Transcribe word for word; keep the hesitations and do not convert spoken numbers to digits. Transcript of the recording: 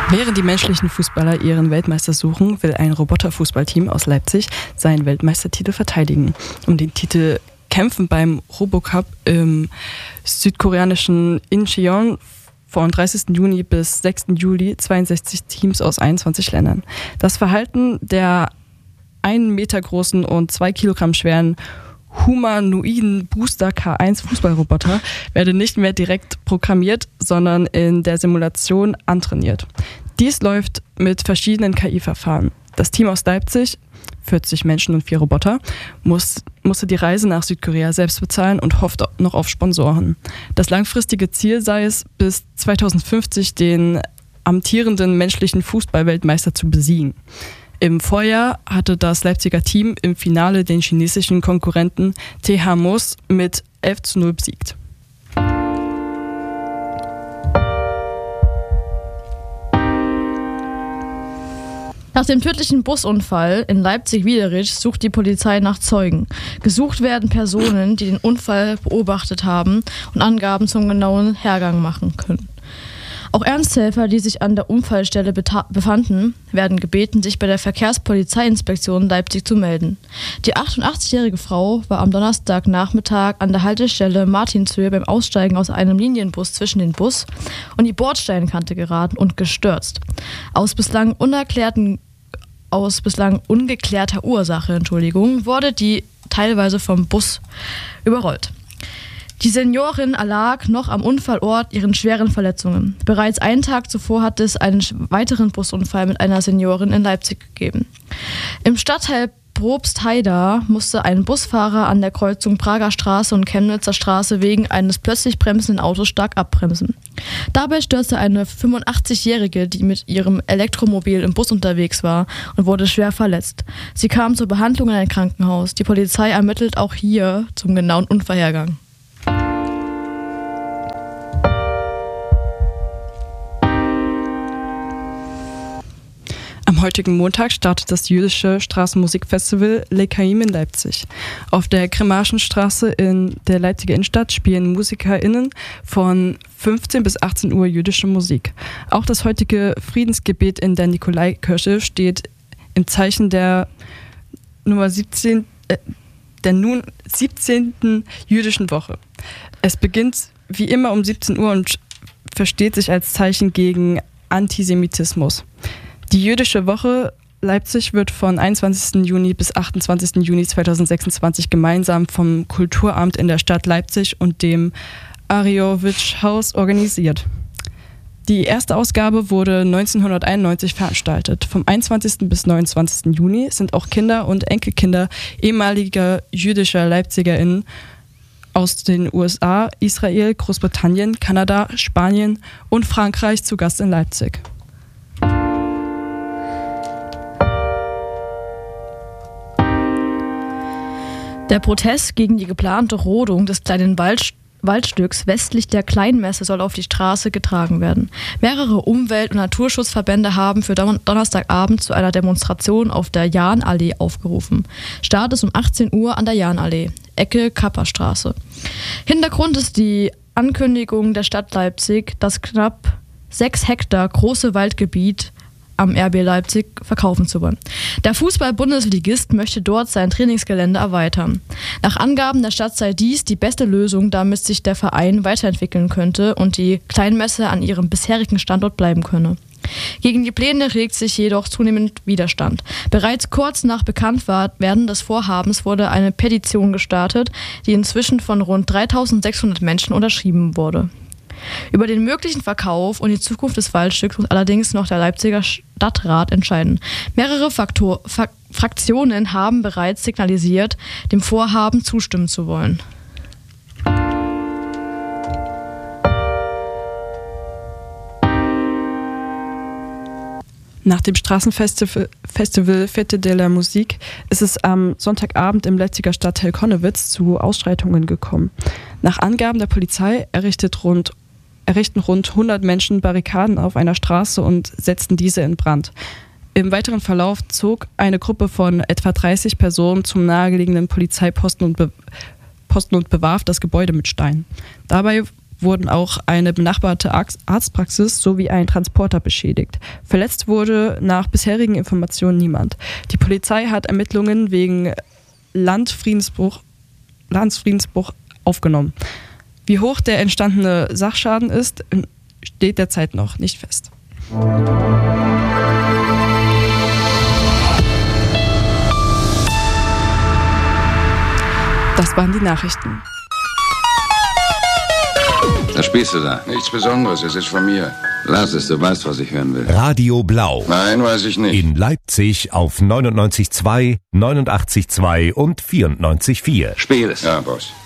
Während die menschlichen Fußballer ihren Weltmeister suchen, will ein Roboterfußballteam aus Leipzig seinen Weltmeistertitel verteidigen. Um den Titel kämpfen beim Robocup im südkoreanischen Incheon von dreißigsten Juni bis sechsten Juli zweiundsechzig Teams aus einundzwanzig Ländern. Das Verhalten der einen Meter großen und zwei Kilogramm schweren humanoiden Booster K eins Fußballroboter werde nicht mehr direkt programmiert, sondern in der Simulation antrainiert. Dies läuft mit verschiedenen K I-Verfahren. Das Team aus Leipzig, vierzig Menschen und vier Roboter, muss, musste die Reise nach Südkorea selbst bezahlen und hofft noch auf Sponsoren. Das langfristige Ziel sei es, bis zweitausendfünfzig den amtierenden menschlichen Fußballweltmeister zu besiegen. Im Vorjahr hatte das Leipziger Team im Finale den chinesischen Konkurrenten T H Mos mit elf zu null besiegt. Nach dem tödlichen Busunfall in Leipzig-Wiederitzsch sucht die Polizei nach Zeugen. Gesucht werden Personen, die den Unfall beobachtet haben und Angaben zum genauen Hergang machen können. Auch Ernsthelfer, die sich an der Unfallstelle beta- befanden, werden gebeten, sich bei der Verkehrspolizeiinspektion Leipzig zu melden. Die achtundachtzigjährige Frau war am Donnerstagnachmittag an der Haltestelle Martinshöhe beim Aussteigen aus einem Linienbus zwischen den Bus und die Bordsteinkante geraten und gestürzt. Aus bislang unerklärten Aus bislang ungeklärter Ursache, Entschuldigung, wurde die teilweise vom Bus überrollt. Die Seniorin erlag noch am Unfallort ihren schweren Verletzungen. Bereits einen Tag zuvor hat es einen weiteren Busunfall mit einer Seniorin in Leipzig gegeben. Im Stadtteil Probstheida musste ein Busfahrer an der Kreuzung Prager Straße und Chemnitzer Straße wegen eines plötzlich bremsenden Autos stark abbremsen. Dabei stürzte eine fünfundachtzigjährige, die mit ihrem Elektromobil im Bus unterwegs war, und wurde schwer verletzt. Sie kam zur Behandlung in ein Krankenhaus. Die Polizei ermittelt auch hier zum genauen Unfallhergang. Am heutigen Montag startet das jüdische Straßenmusikfestival Lekaim in Leipzig. Auf der Kremaschenstraße in der Leipziger Innenstadt spielen MusikerInnen von fünfzehn bis achtzehn Uhr jüdische Musik. Auch das heutige Friedensgebet in der Nikolaikirche steht im Zeichen der Nummer siebzehn, äh, der nun siebzehnten jüdischen Woche. Es beginnt wie immer um siebzehn Uhr und versteht sich als Zeichen gegen Antisemitismus. Die Jüdische Woche Leipzig wird von einundzwanzigsten Juni bis achtundzwanzigsten Juni zweitausendsechsundzwanzig gemeinsam vom Kulturamt in der Stadt Leipzig und dem Arjowitsch-Haus organisiert. Die erste Ausgabe wurde neunzehnhunderteinundneunzig veranstaltet. Vom einundzwanzigsten bis neunundzwanzigsten Juni sind auch Kinder und Enkelkinder ehemaliger jüdischer LeipzigerInnen aus den U S A, Israel, Großbritannien, Kanada, Spanien und Frankreich zu Gast in Leipzig. Der Protest gegen die geplante Rodung des kleinen Wald, Waldstücks westlich der Kleinmesse soll auf die Straße getragen werden. Mehrere Umwelt- und Naturschutzverbände haben für Don- Donnerstagabend zu einer Demonstration auf der Jahnallee aufgerufen. Start ist um achtzehn Uhr an der Jahnallee, Ecke Kapperstraße. Hintergrund ist die Ankündigung der Stadt Leipzig, das knapp sechs Hektar große Waldgebiet am R B Leipzig verkaufen zu wollen. Der Fußball-Bundesligist möchte dort sein Trainingsgelände erweitern. Nach Angaben der Stadt sei dies die beste Lösung, damit sich der Verein weiterentwickeln könnte und die Kleinmesse an ihrem bisherigen Standort bleiben könne. Gegen die Pläne regt sich jedoch zunehmend Widerstand. Bereits kurz nach Bekanntwerden des Vorhabens wurde eine Petition gestartet, die inzwischen von rund dreitausendsechshundert Menschen unterschrieben wurde. Über den möglichen Verkauf und die Zukunft des Waldstücks muss allerdings noch der Leipziger Stadtrat entscheiden. Mehrere Faktor- Fa- Fraktionen haben bereits signalisiert, dem Vorhaben zustimmen zu wollen. Nach dem Straßenfestival Festival Fête de la Musique ist es am Sonntagabend im Leipziger Stadtteil Konnewitz zu Ausschreitungen gekommen. Nach Angaben der Polizei errichtet rund, errichten rund hundert Menschen Barrikaden auf einer Straße und setzten diese in Brand. Im weiteren Verlauf zog eine Gruppe von etwa dreißig Personen zum nahegelegenen Polizeiposten und, be- Posten und bewarf das Gebäude mit Steinen. Dabei wurden auch eine benachbarte Arztpraxis sowie ein Transporter beschädigt. Verletzt wurde nach bisherigen Informationen niemand. Die Polizei hat Ermittlungen wegen Landfriedensbruch, Landfriedensbruch aufgenommen. Wie hoch der entstandene Sachschaden ist, steht derzeit noch nicht fest. Das waren die Nachrichten. Was spielst du da? Nichts Besonderes, es ist von mir. Lass es, du weißt, was ich hören will. Radio Blau. Nein, weiß ich nicht. In Leipzig auf neunundneunzig Komma zwei, neunundachtzig Komma zwei und vierundneunzig Komma vier. Spiel es. Ja, Boss.